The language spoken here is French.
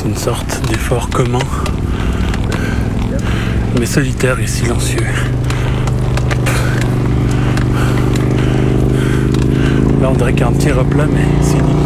C'est une sorte d'effort commun, mais solitaire et silencieux. Là on dirait qu'il y a un petit replat, mais c'est unique.